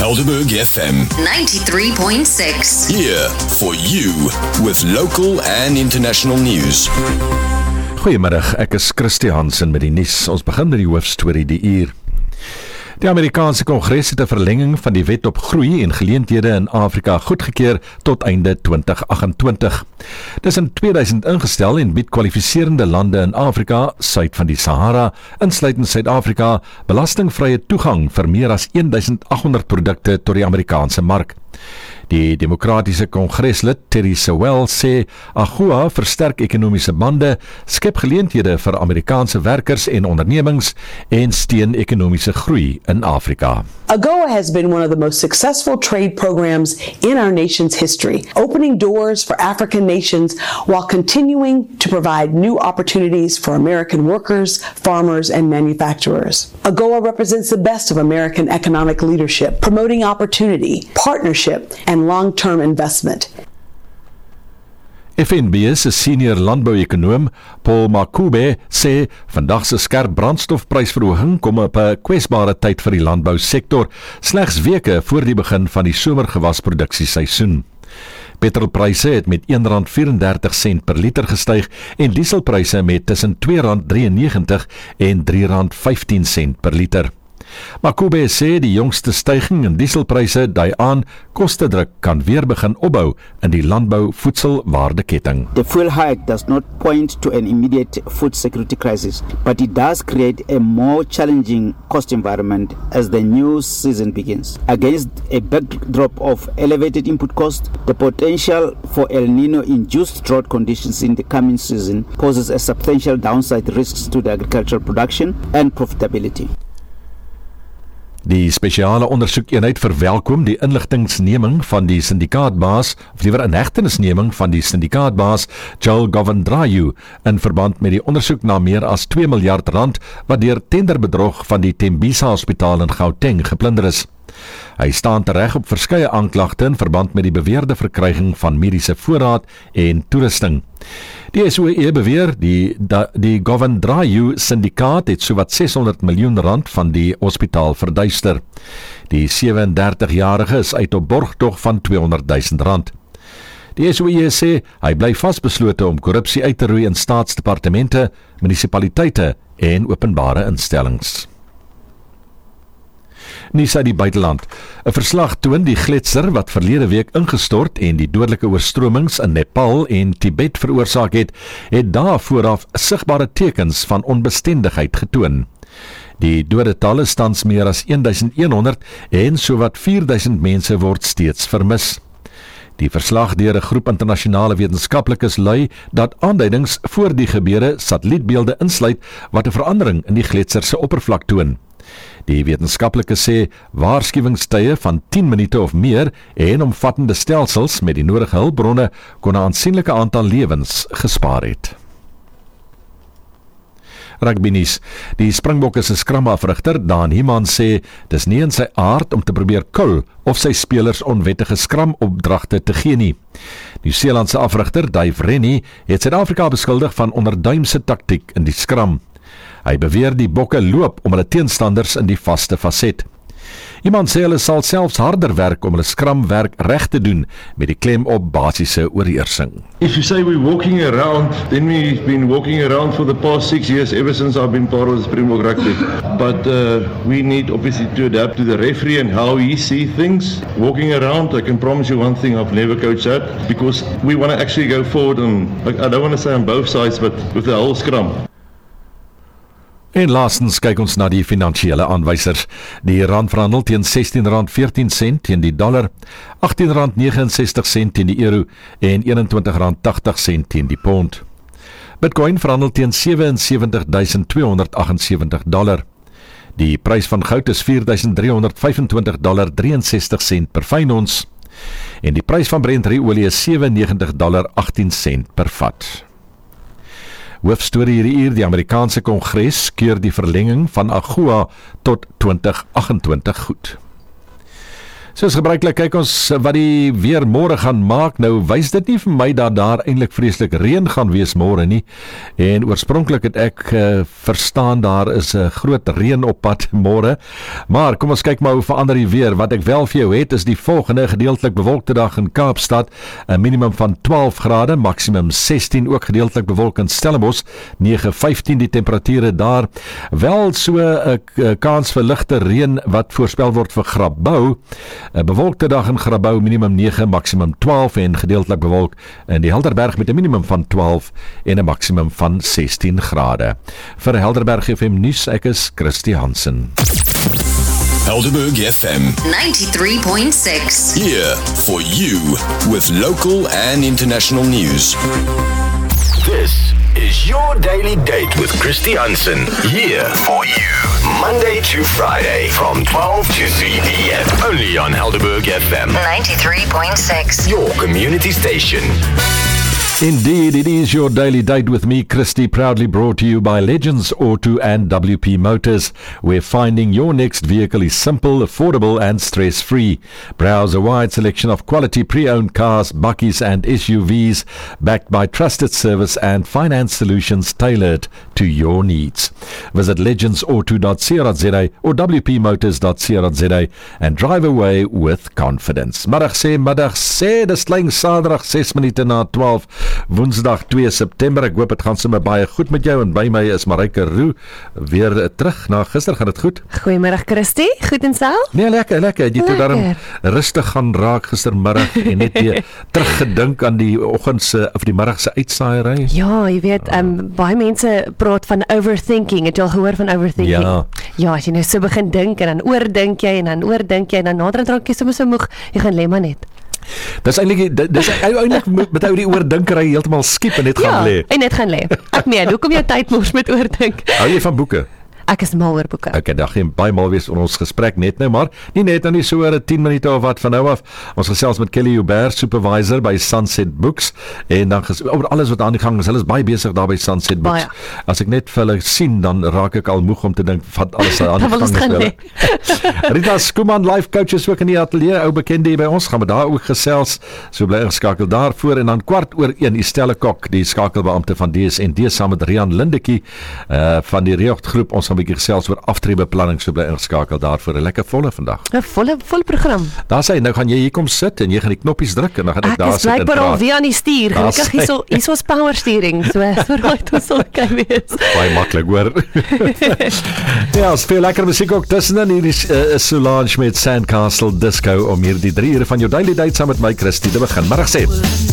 Helderberg FM 93.6. here for you with local and international news. Goeiemiddag, ek is Christie Hansen met die nuus. Ons begin met die hoofstorie die uur. Die Amerikaanse Kongres het 'n verlenging van die wet op groei en geleenthede in Afrika goedgekeur tot einde 2028. Dis in 2000 ingestel en bied kwalifiserende lande in Afrika, suid van die Sahara, insluitend Suid-Afrika, belastingvrye toegang vir meer as 1800 produkte tot die Amerikaanse mark. Die Demokratiese Kongreslid Terry Sewell sê AGOA versterk ekonomiese bande, skep geleenthede vir Amerikaanse werkers en ondernemings en steun ekonomiese groei in Afrika. AGOA has been one of the most successful trade programs in our nation's history, opening doors for African nations while continuing to provide new opportunities for American workers, farmers, and manufacturers. AGOA represents the best of American economic leadership, promoting opportunity, partnership, and long-term investment. FNB se senior landbouekonoom Paul Makube sê vandag se skerp brandstofprysverhoging kom op 'n kwesbare tyd vir die landbousektor, slegs weke voor die begin van die somergewasproduksieseisoen. Petrolpryse het met R1.34 per liter gestyg en dieselpryse met tussen R2.93 en R3.15 per liter. Makube sê die jongste styging in dieselpryse dui aan kostedruk kan weer begin opbou in die landbou-voedselwaardeketting. The fuel hike does not point to an immediate food security crisis, but it does create a more challenging cost environment as the new season begins. Against a backdrop of elevated input costs, the potential for El Nino-induced drought conditions in the coming season poses a substantial downside risks to the agricultural production and profitability. Die spesiale ondersoekeenheid verwelkom die inligtingsneming van die syndikaatbaas, of liewer inhegtenisneming van die syndikaatbaas Joel Govendraju in verband met die ondersoek na meer as R2 miljard wat deur tenderbedrog van die Tembisa Hospitaal in Gauteng geplunder is. Hy staan tereg op verskeie aanklagte in verband met die beweerde verkryging van mediese voorraad en toerusting. Die SOE beweer die Govendraju syndikaat het sowat R600 miljoen van die hospitaal verduister. Die 37-jarige is uit op borgtog van R200,000. Die SOE sê hy bly vasbeslote om korrupsie uit te roei in staatsdepartemente, munisipaliteite en openbare instellings. Nuus uit die buiteland. 'n Verslag toon die gletser wat verlede week ingestort en die dodelike oorstromings in Nepal en Tibet veroorsaak het daar vooraf sigbare tekens van onbestendigheid getoon. Die dodetal is tans meer as 1100 en sowat 4000 mense word steeds vermis. Die verslag deur 'n groep internasionale wetenskaplikes lui dat aanduidings voor die gebeure satellietbeelde insluit wat 'n verandering in die gletser se oppervlak toon. Die wetenskaplikes sê waarskuwingstye van 10 minute of meer en omvattende stelsels met die nodige hulpbronne kon 'n aansienlike aantal lewens gespaar het. Rugbynuus. Die Springbokke se skramafrigter Dan Heeman sê dis nie in sy aard om te probeer kul of sy spelers onwettige skramopdragte te gee nie. Nieu-Seeland se afrigter Dave Rennie het Suid-Afrika beskuldig van onderduimse taktiek in die skram. Hy beweer die bokke loop om hulle teenstanders in die vaste faset. Iemand sê hulle sal selfs harder werk om hulle skramwerk reg te doen met die klem op basiese oorheersing. If you say we're walking around, then we've been walking around for the past 6 years, ever since I've been part of the Springbok Rugby. But we need obviously to adapt to the referee and how he sees things. Walking around, I can promise you one thing, I've never coached that, because we want to actually go forward on, I don't want to say on both sides, but with the whole scrum. En laastens kyk ons na die finansiële aanwysers. Die rand verhandel teen R16.14 teen die dollar, R18.69 teen die euro en R21.80 teen die pond. Bitcoin verhandel teen $77,278. Die prys van goud is $4,325.63 per fyn ons en die prys van Brent-olie is $97.18 per vat. Hoofstorie hierdie uur: die Amerikaanse Kongres keur die verlenging van AGOA tot 2028 goed. Soos gebruiklik kyk ons wat die weer môre gaan maak. Nou wys dit nie vir my dat daar eintlik vreeslik reën gaan wees môre nie. En oorspronklik het ek verstaan daar is 'n groot reën op pad môre. Maar kom ons kyk maar hoe verander die weer. Wat ek wel vir jou het is die volgende: gedeeltelik bewolkte dag in Kaapstad, 'n minimum van 12 grade, maksimum 16, ook gedeeltelik bewolk in Stellenbosch, 9-15 die temperature daar. Wel so 'n kans vir ligte reën wat voorspel word vir Grabouw. 'n Bewolkte dag in Grabouw, minimum 9, maksimum 12 en gedeeltelik bewolk in die Helderberg met 'n minimum van 12 en 'n maksimum van 16 grade. Vir Helderberg FM nuus, ek is Christy Hansen. Helderberg FM 93.6. here for you with local and international news. This is your daily date with Christy Hansen, here for you Monday to Friday from 12 to 3 p.m. only on Helderberg FM 93.6. your community station. Indeed, it is your daily date with me, Christy, proudly brought to you by Legends Auto and WP Motors, where finding your next vehicle is simple, affordable and stress-free. Browse a wide selection of quality pre-owned cars, bakkies and SUVs, backed by trusted service and finance solutions tailored to your needs. Visit legendsauto.co.za or wpmotors.co.za and drive away with confidence. Middag sê, dis klein Saterdag 6 minute na 12. Woensdag 2 September. Ek hoop dit gaan sommer baie goed met jou en by my is Marike Roux weer terug na gister. Gaan dit goed? Goeiemiddag Christy, goed en self? Nee, lekker. Jy het daarom rustig gaan raak gistermiddag en net weer teruggedink aan die oggendse of die middagse uitsaaiery. Ja, jy weet, baie mense praat van overthinking. Het jy al gehoor van overthinking? Ja, as jy nou so begin dink en dan oordink jy en dan oordink jy en dan naderhand raak jy sommer so moeg, jy gaan lê maar net. Dis eintlik met ou die oordinkery heeltemal skiep en net gaan lê. Ja, en net gaan lê. Ek meen, hoekom jou tyd mors met oordink? Hou jy van boeke? Ek is mal oor boeke. Okay, dag geen baie mal wees in ons gesprek net nou, maar nie so oor 10 minute of wat van nou af. Ons gesels met Kelly Hubert, supervisor by Sunset Books, en dan oor alles wat aan die gang is. Hulle is baie besig daar by Sunset Books. Baie. As ek net vir hulle sien, dan raak ek al moeg om te dink wat alles aan die gang is. Rita Skuman, life coach, is ook in die ateljee, ou bekende hier by ons. Gaan we daar ook gesels. So bly ingeskakel daarvoor, en dan 1:15 Estelle Kok, die skakelbeampte van DSND, saam met Rian Lindetjie van die Reogtgroep. Ons 'n bietjie gesels oor aftreebeplanning, so bly ingeskakel daarvoor. 'n lekker volle vandag. 'n volle program. Daar sê, nou gaan jy hier kom sit en jy gaan die knoppies druk en dan gaan ek daar sit en praat. Ek is blykbaar al weer aan die stuur. Gelukkig hier is power steering, so right ons sal okay wees. Baie maklik hoor. Ja, is veel lekker musiek ook tussenin. Hier is Solange met Sandcastle Disco om hier die 3 ure van jou daily date saam met my Christy te begin. Middag sê.